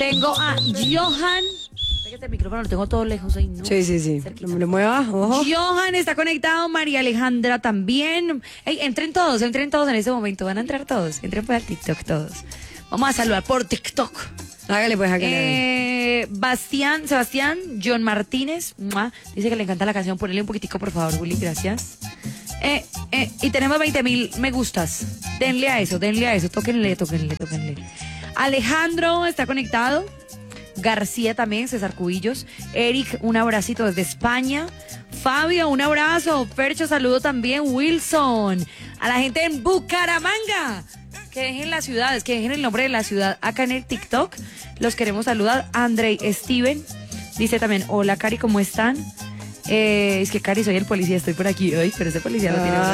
Tengo a Johan. Este micrófono lo tengo todo lejos ahí, ¿no? Sí. Cerquita. No me lo mueva, ojo. Johan está conectado, María Alejandra también. Ey, entren todos en ese momento. Van a entrar todos. Entren por el TikTok todos. Vamos a saludar por TikTok. Hágale pues, hágale. Sebastián, John Martínez. Dice que le encanta la canción. Ponele un poquitico, por favor, Juli, gracias. Y tenemos 20,000 me gustas. Denle a eso. Tóquenle. Alejandro está conectado. García también, César Cubillos. Eric, un abracito desde España. Fabio, un abrazo. Percho, saludo también. Wilson. A la gente en Bucaramanga. Que dejen las ciudades, que dejen el nombre de la ciudad acá en el TikTok. Los queremos saludar. Andrei Steven dice también, hola Cari, ¿cómo están? Es que Cari, soy el policía, estoy por aquí. Ay, pero ese policía no tiene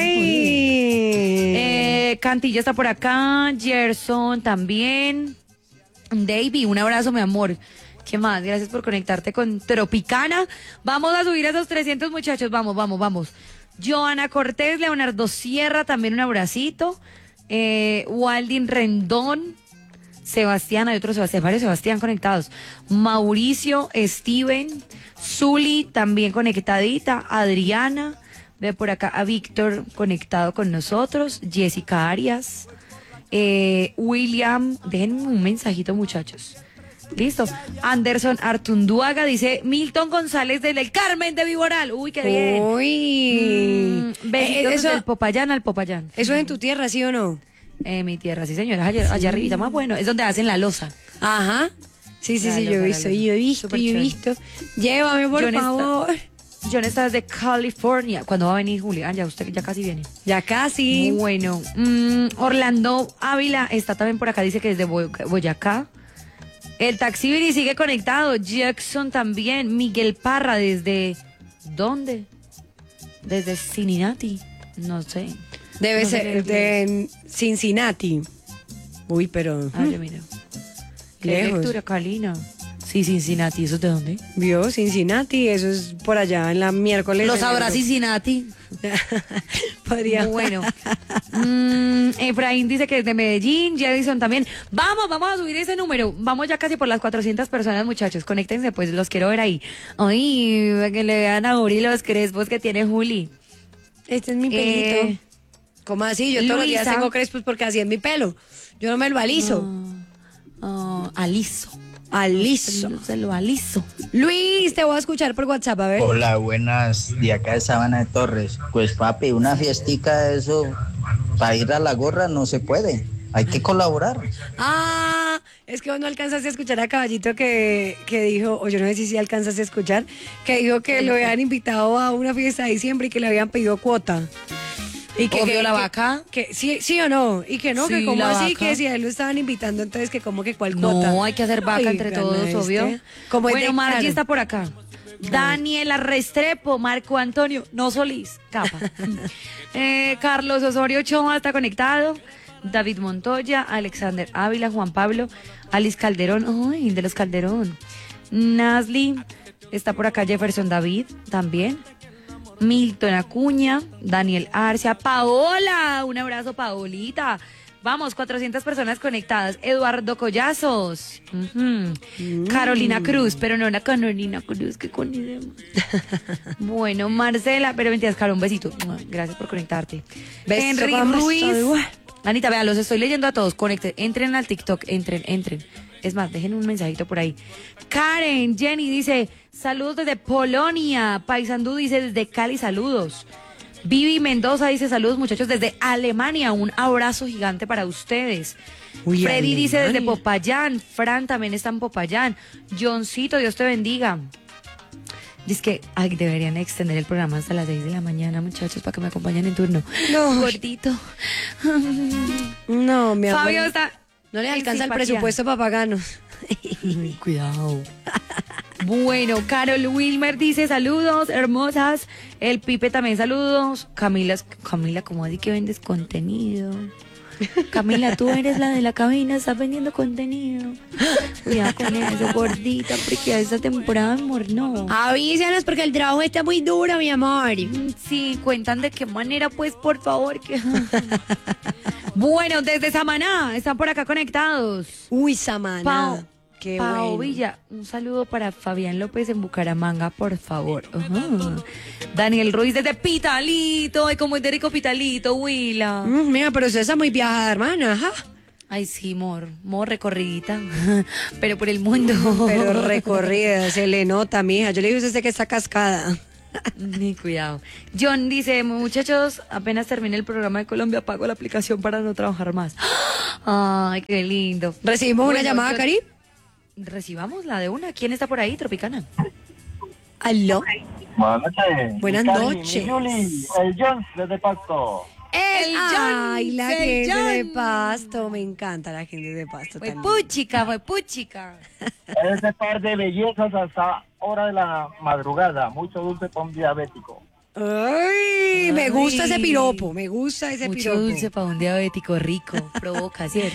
Ay. Cantilla está por acá. Gerson también. Davey, un abrazo, mi amor. ¿Qué más? Gracias por conectarte con Tropicana. Vamos a subir a esos 300 muchachos. Vamos. Joana Cortés, Leonardo Sierra, también un abracito. Waldin Rendón. Sebastián, hay otro Sebastián, varios Sebastián conectados. Mauricio, Steven, Zuli, también conectadita. Adriana, ve por acá a Víctor conectado con nosotros. Jessica Arias. William, déjenme un mensajito, muchachos. Listo. Anderson Artunduaga dice Milton González del Carmen de Viboral. Uy, qué bien. Uy. Besitos del Popayán al Popayán. ¿Eso es en tu tierra, sí o no? Mi tierra, sí, señora. Allá arribita, más bueno. Es donde hacen la loza. Ajá. Sí, yo he visto. Llévame, por favor. John está desde California. ¿Cuándo va a venir, Julia? Ya usted ya casi viene. Ya casi. Bueno, Orlando Ávila está también por acá, dice que desde Boyacá. El Taxibiri sigue conectado. Jackson también. Miguel Parra desde... ¿Dónde? Desde Cincinnati. No sé. Debe ser de Cincinnati. Uy, pero... Yo mira. Qué lejos. lectura, Calina. Sí, Cincinnati. ¿Eso es de dónde? ¿Vio? Cincinnati, eso es por allá en la miércoles. Lo sabrá Cincinnati. Podría. Bueno. Efraín dice que es de Medellín. Jadison también. Vamos a subir ese número. Vamos ya casi por las 400 personas, muchachos. Conéctense, pues los quiero ver ahí. Ay, para que le vean a Uri los crespos que tiene Juli. Este es mi pelito. ¿Cómo así? Yo todos los días tengo crespos porque así es mi pelo. Yo no me lo aliso. Aliso. Se lo aliso. Luis, te voy a escuchar por WhatsApp, a ver. Hola, buenas, de acá de Sabana de Torres. Pues papi, una fiestica de eso, para ir a la gorra no se puede, hay que colaborar. Es que vos no alcanzaste a escuchar a Caballito que dijo, o yo no sé si alcanzaste a escuchar, que dijo que lo habían invitado a una fiesta de diciembre y que le habían pedido cuota. Y que la vaca. Que sí o no. Y que no, sí, que como así, vaca. que si a él lo estaban invitando, entonces que como que cuál cuota. No, hay que hacer vaca entre todos, obvio. Bueno, Margie está por acá. Daniela Restrepo, Marco Antonio, no Solís, capa. Carlos Osorio Ochoa está conectado. David Montoya, Alexander Ávila, Juan Pablo, Alice Calderón, ay, de los Calderón. Nasli, está por acá Jefferson David, también. Milton Acuña, Daniel Arcia, Paola, un abrazo Paolita. Vamos, 400 personas conectadas. Eduardo Collazos, Carolina Cruz, pero no la Carolina Cruz, que con Bueno, Marcela, pero mentiras, Caro, un besito. Gracias por conectarte. Henry Ruiz. Anita, vea, los estoy leyendo a todos. Conecten, entren al TikTok, entren. Es más, dejen un mensajito por ahí. Karen, Jenny dice, saludos desde Polonia. Paisandú dice, desde Cali, saludos. Vivi Mendoza dice, saludos muchachos desde Alemania. Un abrazo gigante para ustedes. Uy, Freddy Alemania. Dice, desde Popayán. Fran también está en Popayán. Johncito, Dios te bendiga. Dice que deberían extender el programa hasta las 6 de la mañana, muchachos, para que me acompañen en turno. No. Gordito. No, mi amor. Fabio está... No le alcanza el presupuesto para pagarnos. Cuidado. Bueno, Carol Wilmer dice saludos, hermosas. El Pipe también saludos. Camila, ¿cómo así que vendes contenido? Camila, tú eres la de la cabina, estás vendiendo contenido. Cuidado con eso, gordita, porque esta temporada, amor, no. Avísanos porque el trabajo está muy duro, mi amor. Sí, cuentan de qué manera, pues, por favor. Que... Bueno, desde Samaná, están por acá conectados. Uy, Samaná. Qué Pao bueno. Villa, un saludo para Fabián López en Bucaramanga, por favor. Daniel Ruiz desde Pitalito. Ay, como es de rico Pitalito, Huila. Mira, pero usted está muy viajada, hermana. Ajá. Ay, sí, mor recorridita, pero por el mundo. Pero recorrida, se le nota, mija. Yo le digo a usted que está cascada. Ni cuidado. John dice, muchachos, apenas termine el programa de Colombia, apago la aplicación para no trabajar más. Ay, qué lindo. ¿Recibimos una llamada, Cari? Recibamos la de una. ¿Quién está por ahí, Tropicana? ¿Aló? Buenas noches. Buenas Cari, noches. mi Yuli, el Jones desde Pasto. Ay, la gente John. de Pasto. Me encanta la gente de Pasto Fue también. puchica. Ese par de bellezas hasta hora de la madrugada. Mucho dulce para un diabético. Ay, me gusta ese piropo. Me gusta ese Mucho piropo. dulce para un diabético rico. Provoca, ¿cierto?